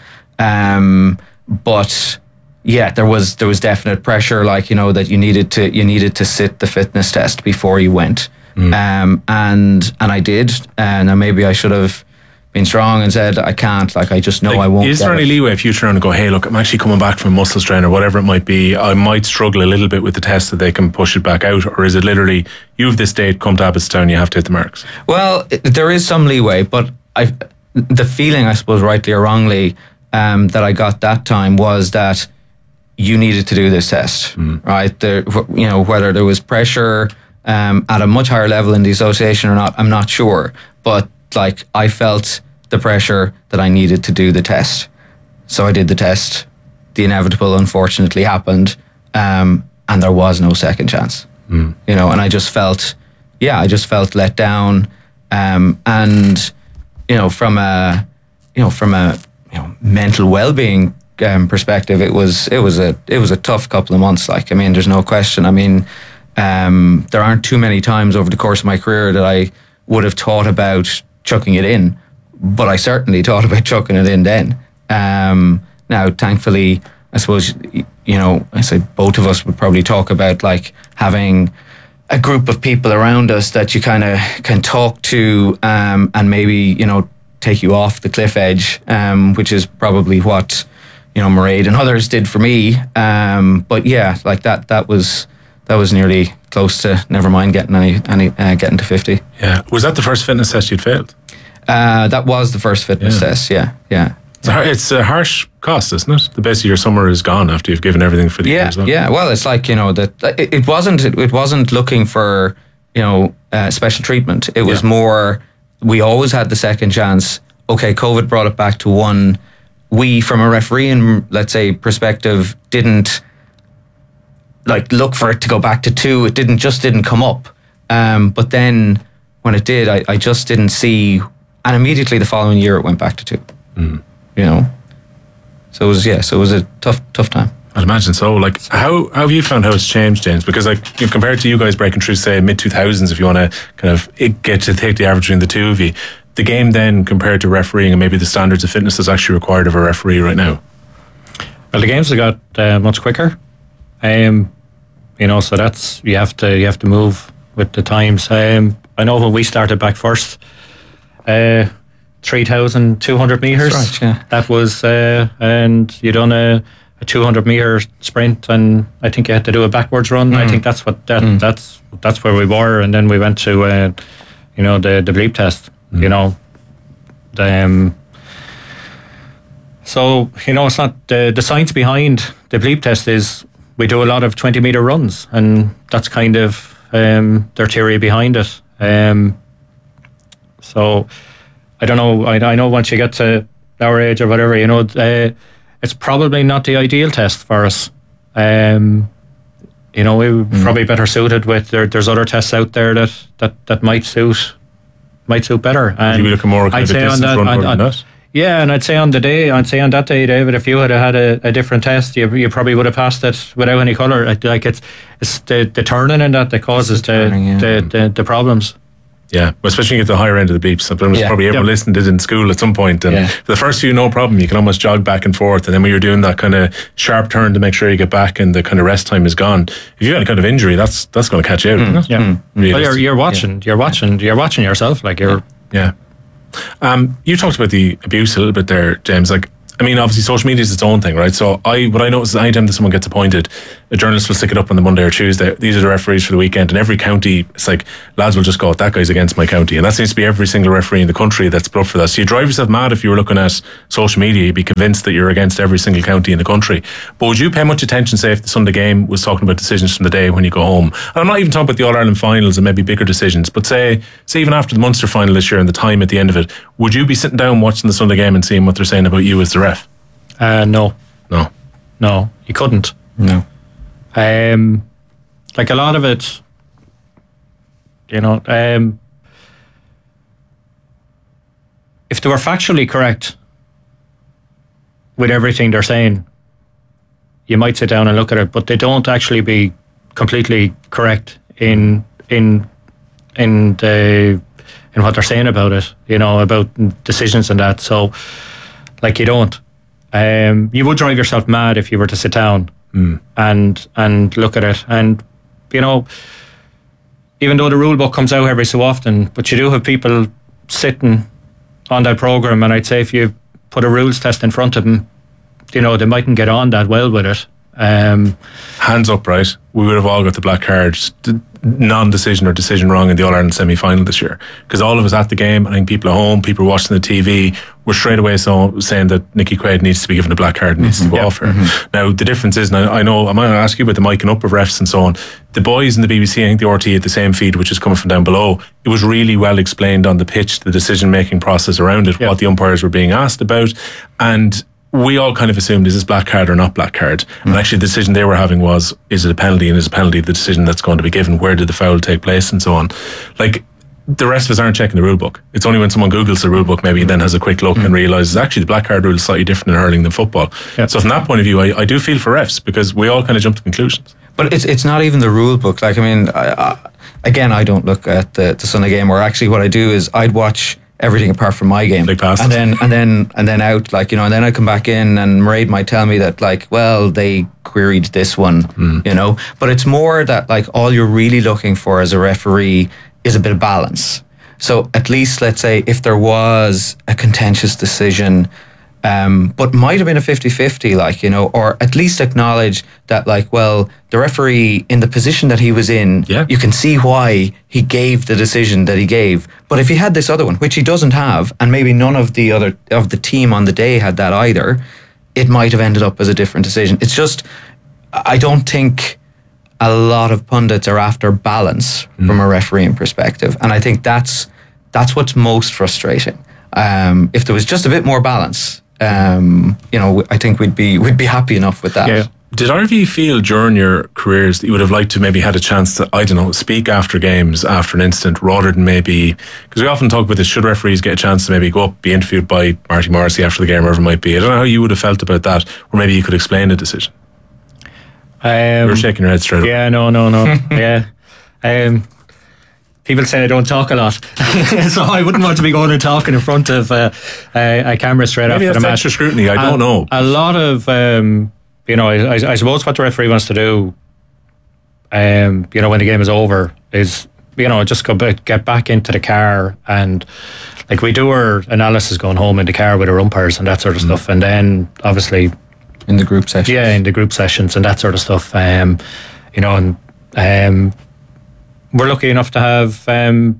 Um, but yeah, there was there was definite pressure, like, you know, that you needed to you needed to sit the fitness test before you went. Mm. Um, and and I did. And uh, maybe I should have been strong and said I can't. Like, I just know
like,
I won't.
Is there any leeway if you turn around and go, hey, look, I'm actually coming back from a muscle strain or whatever it might be, I might struggle a little bit with the test, that they can push it back out? Or is it literally, you have this date, come to Abbottstown, you have to hit the marks?
Well, it, there is some leeway, but I, the feeling, I suppose, rightly or wrongly, um, that I got that time was that you needed to do this test, mm. right? There, you know, whether there was pressure um, at a much higher level in the association or not, I'm not sure. But like, I felt the pressure that I needed to do the test. So I did the test. The inevitable, unfortunately, happened. Um, and there was no second chance. Mm. You know, and I just felt, yeah, I just felt let down. Um, and, you know, from a, you know, from a, you know, mental well-being um, perspective, it was, it was a, it was a tough couple of months. Like, I mean, there's no question. I mean, um, there aren't too many times over the course of my career that I would have thought about chucking it in, but I certainly thought about chucking it in then. Um, now, thankfully, I suppose, you know, I said both of us would probably talk about like having a group of people around us that you kind of can talk to, um, and maybe, you know, take you off the cliff edge, um, which is probably what, you know, Mairead and others did for me. Um, but yeah, like that, that was, that was nearly close to never mind getting any, any uh, getting to fifty.
Yeah. Was that the first fitness test you'd failed?
Uh, that was the first fitness yeah. test. Yeah. Yeah.
It's a, it's a harsh cost, isn't it? The best of your summer is gone after you've given everything for the
yeah,
year as well.
Yeah. Well, it's like, you know, that it, it wasn't, it, it wasn't looking for, you know, uh, special treatment. It was yeah. more, we always had the second chance. Okay. COVID brought it back to one. We, from a refereeing, let's say, perspective, didn't like look for it to go back to two. It didn't, just didn't come up. Um, but then when it did, I, I just didn't see, and immediately the following year it went back to two. Mm. You know, so it was yeah, so it was a tough, tough time.
I'd imagine so. Like, how, how have you found how it's changed, James? Because like, you know, compared to you guys breaking through, say, mid two thousands, if you want to kind of get to take the average between the two of you, the game then compared to refereeing and maybe the standards of fitness that's actually required of a referee right now.
Well, the games have got uh, much quicker. Um, you know, so that's you have to you have to move with the times. Um, I know when we started back first. Uh, three thousand two hundred metres.
That's right, yeah.
That was, uh, and you done a, a two hundred metre sprint, and I think you had to do a backwards run. Mm. I think that's what that mm. that's that's where we were, and then we went to, uh, you know, the the bleep test. Mm. You know, the, um, so you know, it's not the the science behind the bleep test is we do a lot of twenty metre runs, and that's kind of um, their theory behind it. Um, so. I don't know. I, I know once you get to our age or whatever, you know, uh, it's probably not the ideal test for us. Um, you know, we're mm. probably better suited with. There, there's other tests out there that, that, that might suit might suit better. And
you be looking more kind I'd of say on that, on, on,
that. Yeah, and I'd say on the day, I'd say on that day, David, if you had had a, a different test, you, you probably would have passed it without any colour. Like it's it's the, the turning in that that causes the,
turning, yeah.
the, the the problems.
Yeah, especially at the higher end of the beeps. Sometimes
Yeah.
probably everyone
Yep.
listened to it in school at some point. And
Yeah.
the first few, no problem. You can almost jog back and forth. And then when you're doing that kind of sharp turn to make sure you get back and the kind of rest time is gone, if you've got a kind of injury, that's that's going to catch you out. isn't it?
Yeah,
Really.
well, you're you're watching, you're watching, you're watching yourself. Like you're
Yeah. Um, you talked about the abuse a little bit there, James. Like, I mean, obviously social media is its own thing, right? So I, what I notice is anytime that someone gets appointed, a journalist will stick it up on the Monday or Tuesday. These are the referees for the weekend. And every county, it's like, lads will just go, that guy's against my county. And that seems to be every single referee in the country that's put up for that. So you drive yourself mad if you were looking at social media. You'd be convinced that you're against every single county in the country. But would you pay much attention, say, if the Sunday game was talking about decisions from the day when you go home? And I'm not even talking about the All-Ireland finals and maybe bigger decisions, but say, say even after the Munster final this year and the time at the end of it, would you be sitting down watching the Sunday game and seeing what they're saying about you as the ref?
Uh, no,
no,
no. You couldn't.
No.
Um, like a lot of it, you know, um, if they were factually correct with everything they're saying, you might sit down and look at it, but they don't actually be completely correct in in in the in what they're saying about it. You know, about decisions and that. So, like, you don't. Um, you would drive yourself mad if you were to sit down
mm.
and and look at it. And, you know, even though the rule book comes out every so often, but you do have people sitting on that programme, and I'd say if you put a rules test in front of them, you know, they mightn't get on that well with it. Um,
Hands up, right? We would have all got the black cards, d- non-decision or decision wrong in the All-Ireland semi-final this year. Because all of us at the game, I think people at home, people watching the T V, were straight away so saying that Nicky Quaid needs to be given a black card and needs
Mm-hmm.
to go
Yeah.
off her.
Mhm.
Now, the difference is, now I know, I'm going to ask you about the miking up of refs and so on. The boys in the B B C, I think the R T at the same feed, which is coming from down below, it was really well explained on the pitch, the decision-making process around it, what the umpires were being asked about. And we all kind of assumed, is this black card or not black card? Mm. And actually the decision they were having was, is it a penalty, and is a penalty the decision that's going to be given? Where did the foul take place and so on? Like, the rest of us aren't checking the rule book. It's only when someone Googles the rule book maybe then has a quick look mm. and realises actually the black card rule is slightly different in hurling than football. Yeah. So from that point of view, I, I do feel for refs, because we all kind of jump to conclusions.
But it's it's not even the rule book. Like, I mean, I, I, again, I don't look at the, the Sunday game, or actually what I do is I'd watch everything apart from my game, and then and then and then out, like, you know, and then I come back in, and Mairead might tell me that, like, well, they queried this one,
mm.
you know. But it's more that, like, all you're really looking for as a referee is a bit of balance. So at least, let's say, if there was a contentious decision, um, but might have been a fifty-fifty, like, you know, or at least acknowledge that, like, well, the referee in the position that he was in,
yeah.
you can see why he gave the decision that he gave. But if he had this other one, which he doesn't have, and maybe none of the other of the team on the day had that either, it might have ended up as a different decision. It's just, I don't think a lot of pundits are after balance mm. from a refereeing perspective, and I think that's that's what's most frustrating. Um, if there was just a bit more balance, um, you know, I think we'd be we'd be happy enough with that.
Yeah. Did either of you feel during your careers that you would have liked to maybe had a chance to, I don't know, speak after games, after an incident, rather than maybe, because we often talk about this, should referees get a chance to maybe go up, be interviewed by Marty Morrissey after the game, wherever it might be? I don't know how you would have felt about that, or maybe you could explain the decision.
Um,
You're shaking your head straight up.
Yeah, no, no, no. yeah. Um, people say I don't talk a lot, so I wouldn't want to be going and talking in front of uh, a, a camera straight
Maybe
after the
that's
match.
extra scrutiny, I don't
a,
know.
A lot of, um, you know, I, I suppose what the referee wants to do, um, you know, when the game is over, is, you know, just go back, get back into the car, and like, we do our analysis going home in the car with our umpires and that sort of mm. stuff, and then obviously
in the group sessions,
yeah, in the group sessions and that sort of stuff. Um, you know, and um, we're lucky enough to have um,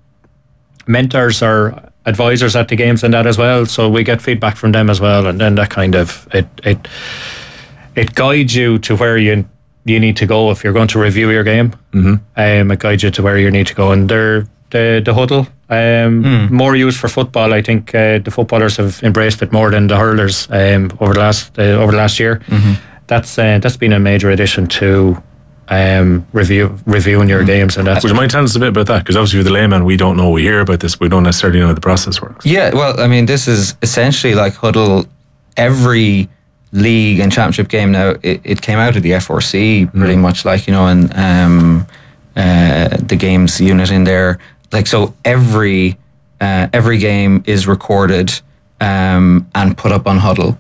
mentors or advisors at the games and that as well, so we get feedback from them as well, and then that kind of it it it guides you to where you you need to go if you're going to review your game.
Mm-hmm.
Um, it guides you to where you need to go, and they're the the huddle, um,
Mm.
more used for football. I think uh, the footballers have embraced it more than the hurlers um, over the last uh, over the last year.
Mm-hmm.
That's uh, that's been a major addition to um, review reviewing your games and that.
Would you mind telling us a bit about that? Because obviously, with the layman, we don't know. We hear about this, but we don't necessarily know how the process works.
Yeah, well, I mean, this is essentially like Huddle. Every league and championship game now, it, it came out of the F R C pretty mm. much, like, you know, and um, uh, the games unit in there. Like, so every uh, every game is recorded um, and put up on Huddle.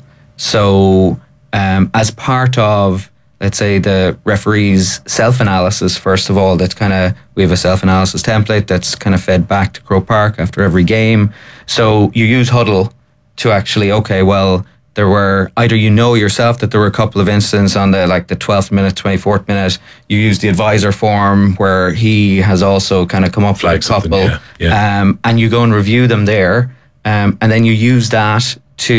So um, as part of, let's say, the referee's self-analysis, first of all, that's kind of, we have a self-analysis template that's kind of fed back to Croke Park after every game. So you use Huddle to actually, okay, well, there were, either you know yourself that there were a couple of incidents on the, like the twelfth minute, twenty-fourth minute, you use the advisor form where he has also kind of come up with a couple, yeah, yeah. Um, and you go and review them there, um, and then you use that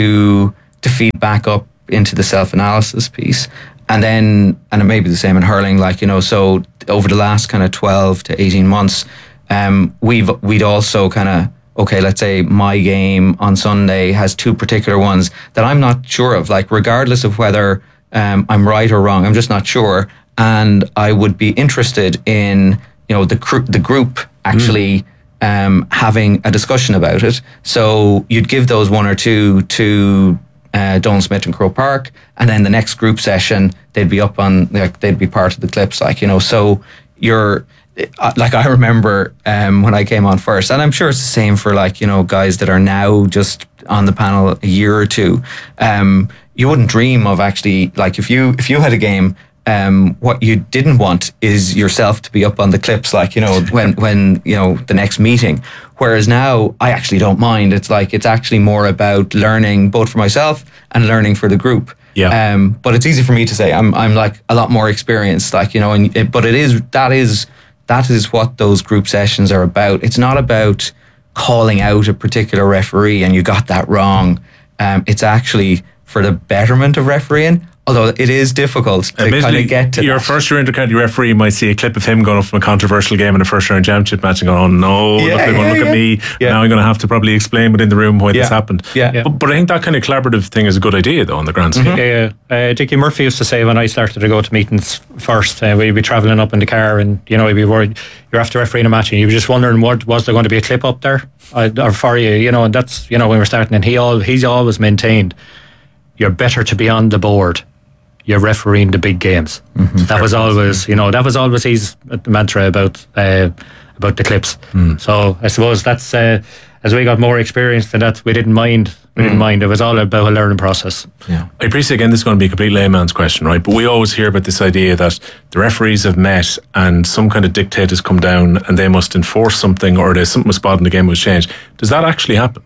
to to feed back up into the self-analysis piece. And then, and it may be the same in hurling, like, you know, so over the last kind of twelve to eighteen months, um, we've, we'd also kind of, okay, let's say my game on Sunday has two particular ones that I'm not sure of, like, regardless of whether um, I'm right or wrong, I'm just not sure. And I would be interested in, you know, the, cr- the group actually mm. um, having a discussion about it. So you'd give those one or two to uh, Donald Smith and Croke Park, and then the next group session, they'd be up on, like, they'd be part of the clips, like, you know, so you're, like, I remember um, when I came on first, and I'm sure it's the same for, like, you know, guys that are now just on the panel a year or two. Um, you wouldn't dream of actually, like, if you if you had a game, um, what you didn't want is yourself to be up on the clips, like, you know, when when you know the next meeting. Whereas now, I actually don't mind. It's like, it's actually more about learning both for myself and learning for the group.
Yeah.
Um, but it's easy for me to say. I'm I'm like a lot more experienced, like, you know, and it, but it is that is. That is what those group sessions are about. It's not about calling out a particular referee and you got that wrong. Um, it's actually for the betterment of refereeing, although it is difficult to kind of get to
your
that.
first year intercounty referee might see a clip of him going up from a controversial game in a first round championship match and going, oh no,
Yeah,
look, they're going
yeah,
to look
yeah.
at me.
Yeah.
Now I'm going to have to probably explain within the room why
Yeah.
this happened.
Yeah. Yeah.
But, but I think that kind of collaborative thing is a good idea, though, on the grand scale.
Yeah, uh, Dickie Murphy used to say when I started to go to meetings first, uh, we'd be travelling up in the car and, you know, you'd be worried, you're after refereeing a match and you were just wondering, what was there going to be a clip up there uh, or for you, you know, and that's, you know, when we're starting, and he all he's always maintained, you're better to be on the board. You're refereeing the big games. Mm-hmm. That was always, you know, that was always his mantra about uh, about the clips.
Mm.
So I suppose that's uh, as we got more experience than that, we didn't mind. We didn't
Mm.
mind. It was all about a learning process.
Yeah.
I appreciate, again, this is going to be a complete layman's question, right? But we always hear about this idea that the referees have met and some kind of dictate has come down and they must enforce something, or there's something was spotted and the game was changed. Does that actually happen?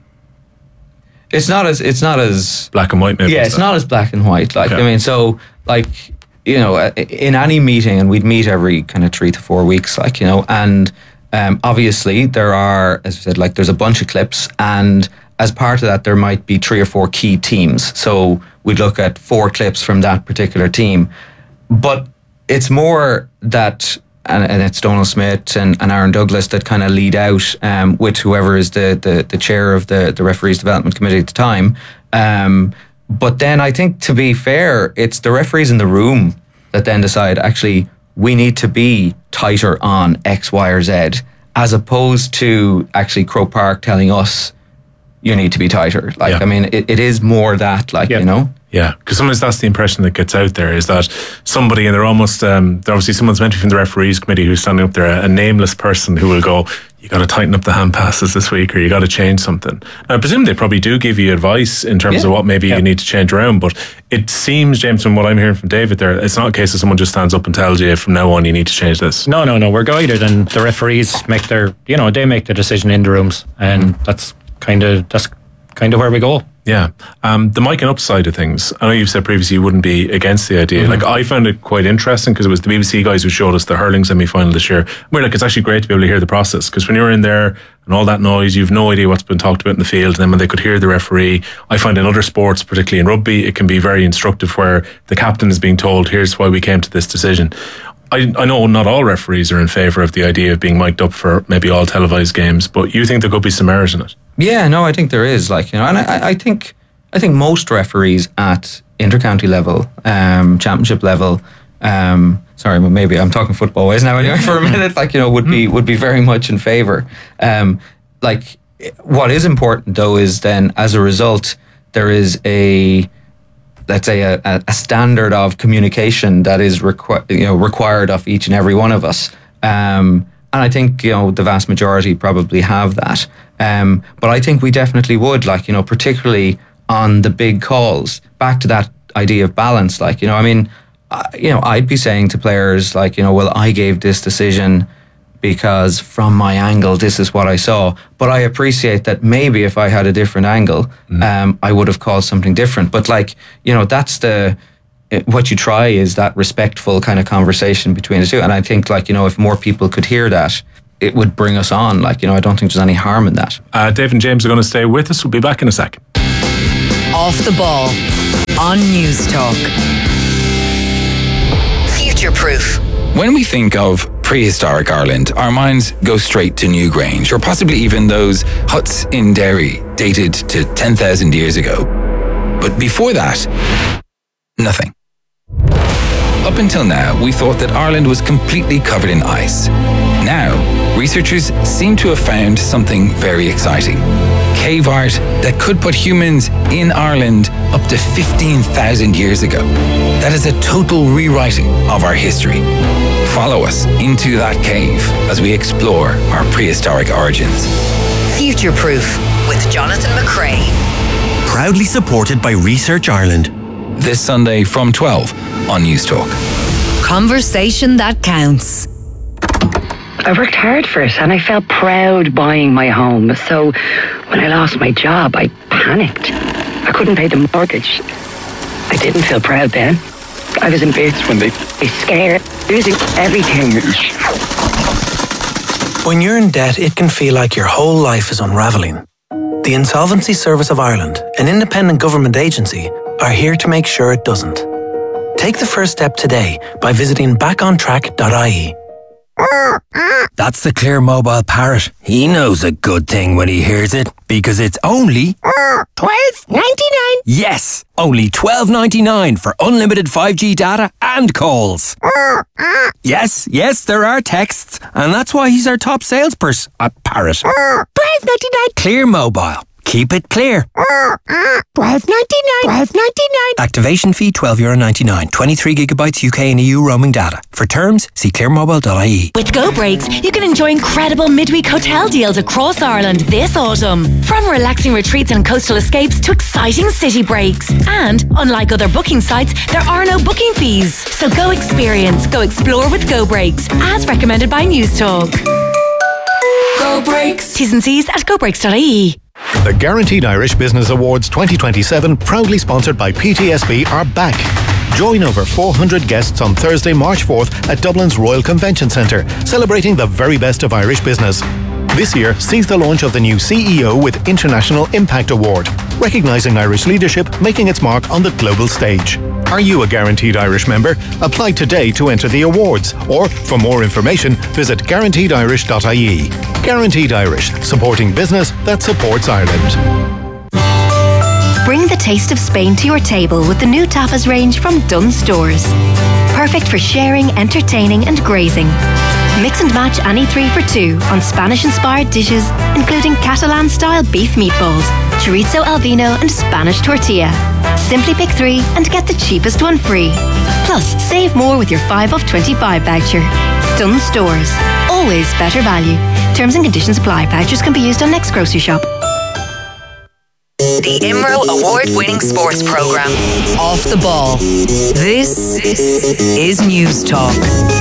It's not as it's not as
black and white, maybe.
Yeah, it's not as black and white. Like,
Okay.
I mean, so, like, you know, in any meeting, and we'd meet every kind of three to four weeks, like, you know, and um, obviously there are, as I said, like, there's a bunch of clips, and as part of that, there might be three or four key teams. So we'd look at four clips from that particular team. But it's more that, and, and it's Donald Smith and, and Aaron Douglas that kind of lead out um, with whoever is the, the, the chair of the, the referees development committee at the time. Um, but then I think, to be fair, it's the referees in the room that then decide, actually, we need to be tighter on X, Y, or Z, as opposed to actually Croke Park telling us, you need to be tighter. Like,
Yeah.
I mean, it, it is more that, like, you know?
Yeah, because sometimes that's the impression that gets out there, is that somebody, and they're almost, um, they're obviously someone's meant to be from the referees committee who's standing up there, a, a nameless person who will go, you got to tighten up the hand passes this week, or you got to change something. Now, I presume they probably do give you advice in terms
Yeah.
of what maybe
Yeah.
you need to change around, but it seems, James, from what I'm hearing from David there, it's not a case of someone just stands up and tells you from now on you need to change this.
No, no, no. We're guided, and the referees make their, you know, they make the decision in the rooms, and that's kind of that's kind of where we go.
Yeah. Um, the mic and up side of things, I know you've said previously you wouldn't be against the idea.
Mm-hmm.
Like, I found it quite interesting because it was the B B C guys who showed us the hurling semi-final this year. We're like, it's actually great to be able to hear the process, because when you're in there and all that noise, you've no idea what's been talked about in the field. And then when they could hear the referee, I find in other sports, particularly in rugby, it can be very instructive where the captain is being told, here's why we came to this decision. I, I know not all referees are in favour of the idea of being mic'd up for maybe all televised games, but you think there could be some merit in it?
Yeah, no, I think there is, like, you know, and I, I think I think most referees at intercounty level, um, championship level, Um, sorry, but maybe I'm talking football ways now anyway for a minute. Like, you know, would be would be very much in favour. Um, like, what is important though is then as a result there is a, let's say a, a standard of communication that is requ- you know required of each and every one of us. Um, and I think, you know, the vast majority probably have that. Um, but I think we definitely would, like, you know, particularly on the big calls. Back to that idea of balance, like, you know, I mean, uh, you know, I'd be saying to players like, you know, well, I gave this decision because from my angle, this is what I saw. But I appreciate that maybe if I had a different angle, mm. um, I would have called something different. But like, you know, that's the, what you try is that respectful kind of conversation between the two. And I think, like, you know, if more people could hear that, it would bring us on. Like, you know, I don't think there's any harm in that.
Uh, Dave and James are going to stay with us. We'll be back in a second.
Off the Ball on News Talk. Future Proof.
When we think of prehistoric Ireland, our minds go straight to Newgrange, or possibly even those huts in Derry dated to ten thousand years ago. But before that, nothing. Up until now, we thought that Ireland was completely covered in ice. Now, researchers seem to have found something very exciting. Cave art that could put humans in Ireland up to fifteen thousand years ago. That is a total rewriting of our history. Follow us into that cave as we explore our prehistoric origins.
Future Proof with Jonathan McCrae.
Proudly supported by Research Ireland.
This Sunday from twelve on News Talk.
Conversation that counts.
I worked hard for it and I felt proud buying my home. So when I lost my job, I panicked. I couldn't pay the mortgage. I didn't feel proud then. I was in bits when they, they scared, losing everything.
When you're in debt, it can feel like your whole life is unravelling. The Insolvency Service of Ireland, an independent government agency, are here to make sure it doesn't. Take the first step today by visiting back on track dot I E.
That's the Clear Mobile parrot. He knows a good thing when he hears it, because it's only
twelve ninety-nine.
Yes, only twelve ninety-nine for unlimited five G data and calls. Yes, yes, there are texts, and that's why he's our top salesperson at Parrot.
twelve ninety-nine.
Clear Mobile. Keep it clear.
twelve ninety-nine. twelve ninety-nine.
Activation fee twelve euro ninety-nine. twenty-three gigabytes U K and E U roaming data. For terms, see clear mobile dot I E.
With Go Breaks, you can enjoy incredible midweek hotel deals across Ireland this autumn. From relaxing retreats and coastal escapes to exciting city breaks. And, unlike other booking sites, there are no booking fees. So go experience, go explore with Go Breaks, as recommended by News Talk. Go Breaks. T's and C's at go breaks dot I E.
The Guaranteed Irish Business Awards twenty twenty-seven, proudly sponsored by P T S B, are back. Join over four hundred guests on Thursday, March fourth at Dublin's Royal Convention Centre, celebrating the very best of Irish business. This year sees the launch of the new C E O with International Impact Award, recognising Irish leadership making its mark on the global stage. Are you a Guaranteed Irish member? Apply today to enter the awards, or for more information, visit guaranteed irish dot I E. Guaranteed Irish, supporting business that supports Ireland.
Bring the taste of Spain to your table with the new tapas range from Dunnes Stores. Perfect for sharing, entertaining and grazing. Mix and match any three for two on Spanish-inspired dishes, including Catalan-style beef meatballs, chorizo al vino and Spanish tortilla. Simply pick three and get the cheapest one free. Plus, save more with your five off twenty-five voucher. Dunnes Stores. Always better value. Terms and conditions apply. Vouchers can be used on next grocery shop.
The I M R O award-winning sports programme, Off the Ball. This is News Talk.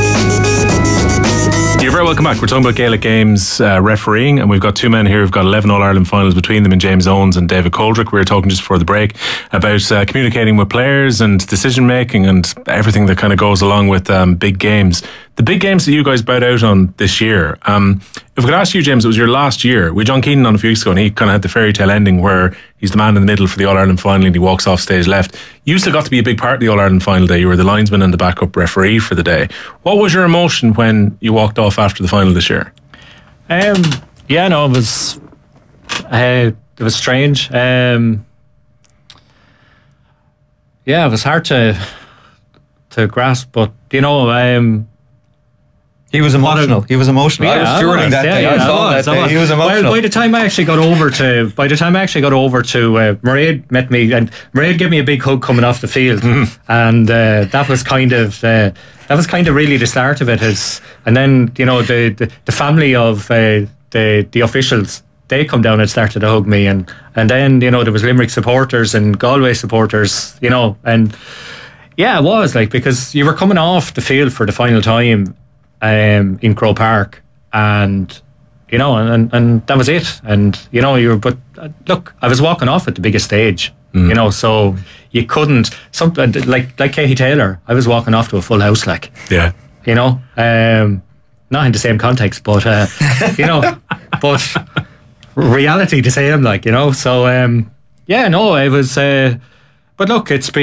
You're very welcome back. We're talking about Gaelic Games uh, refereeing, and we've got two men here who've got eleven All-Ireland finals between them, in James Owens and David Coldrick. We were talking just before the break about uh, communicating with players and decision-making and everything that kind of goes along with um, big games. The big games that you guys bowed out on this year, um, if we could ask you, James, it was your last year. We had John Keenan on a few weeks ago, and he kind of had the fairy tale ending where he's the man in the middle for the All-Ireland final and he walks off stage left. You still got to be a big part of the All-Ireland final day. You were the linesman and the backup referee for the day. What was your emotion when you walked off after the final this year?
Um, yeah, no, it was uh, it was strange. Um, yeah, it was hard to to grasp. But you know, um,
he was emotional. He was emotional.
Yeah,
I was stewarding
was,
that
yeah,
day.
Yeah,
I saw
I was,
that
I
day.
was.
He was emotional.
By, by the time I actually got over to, by the time I actually got over to, uh, Mairead met me, and Mairead gave me a big hug coming off the field, mm. and uh, that was kind of uh, that was kind of really the start of it. Is and then you know the the, the family of uh, the the officials. They come down and started to hug me, and and then you know there was Limerick supporters and Galway supporters, you know, and yeah, it was like because you were coming off the field for the final time um, in Croke Park, and you know, and and that was it, and you know, you were. But uh, look, I was walking off at the biggest stage, mm. you know, so you couldn't something like like Katie Taylor. I was walking off to a full house, like
yeah,
you know, um, not in the same context, but uh, you know, but. Reality the same, like, you know. So um yeah, no, it was uh but look, it's been